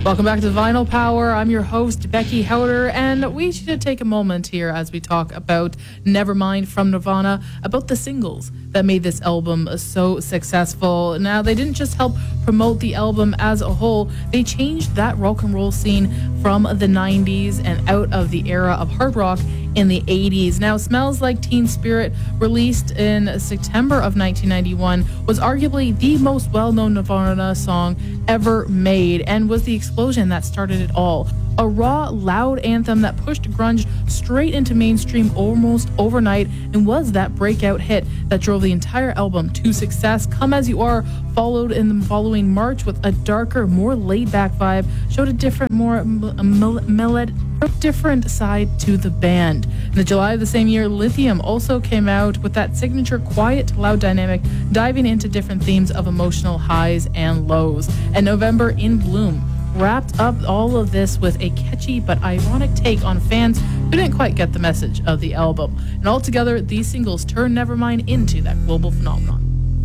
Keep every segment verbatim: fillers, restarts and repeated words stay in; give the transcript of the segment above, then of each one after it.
Welcome back to Vinyl Power. I'm your host, Becky Howder, and we should take a moment here as we talk about Nevermind from Nirvana, about the singles that made this album so successful. Now, they didn't just help promote the album as a whole, they changed that rock and roll scene from the nineties and out of the era of hard rock in the eighties. Now, Smells Like Teen Spirit, released in September of nineteen ninety-one, was arguably the most well-known Nirvana song ever made and was the explosion that started it all. A raw, loud anthem that pushed grunge straight into mainstream almost overnight and was that breakout hit that drove the entire album to success. Come As You Are, followed in the following March with a darker, more laid-back vibe, showed a different, more melodic, different side to the band. In the July of the same year, Lithium also came out with that signature quiet, loud dynamic, diving into different themes of emotional highs and lows. And November, In Bloom wrapped up all of this with a catchy but ironic take on fans who didn't quite get the message of the album. And altogether, these singles turned Nevermind into that global phenomenon.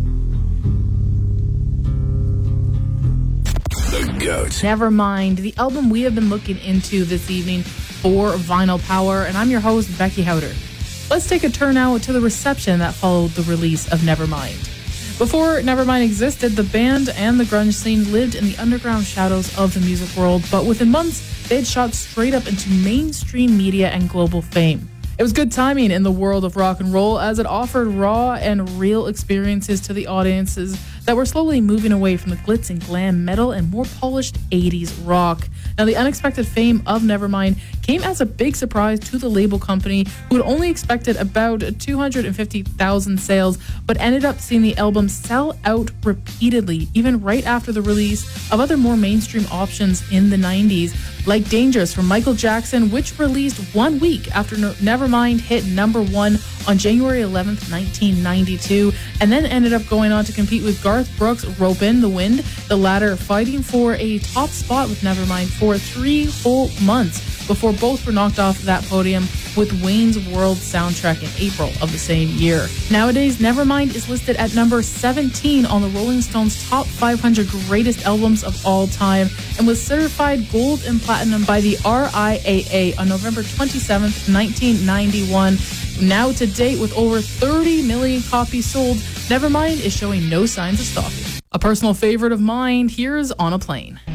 The GOAT. Nevermind, the album we have been looking into this evening for Vinyl Power, and I'm your host, Becky Howder. Let's take a turn now to the reception that followed the release of Nevermind. Before Nevermind existed, the band and the grunge scene lived in the underground shadows of the music world, but within months, they had shot straight up into mainstream media and global fame. It was good timing in the world of rock and roll, as it offered raw and real experiences to the audiences that were slowly moving away from the glitz and glam metal and more polished eighties rock. Now, the unexpected fame of Nevermind came as a big surprise to the label company, who had only expected about two hundred fifty thousand sales, but ended up seeing the album sell out repeatedly, even right after the release of other more mainstream options in the nineties, like Dangerous from Michael Jackson, which released one week after Nevermind hit number one on January eleventh, nineteen ninety-two, and then ended up going on to compete with Garth Brooks' Ropin' the Wind, the latter fighting for a top spot with Nevermind for three whole months before both were knocked off that podium with Wayne's World soundtrack in April of the same year. Nowadays, Nevermind is listed at number seventeen on the Rolling Stones top five hundred greatest albums of all time and was certified gold and platinum by the R I A A on November twenty-seventh, nineteen ninety-one. Now to date, with over thirty million copies sold, Nevermind is showing no signs of stopping. A personal favorite of mine, here's On a Plane.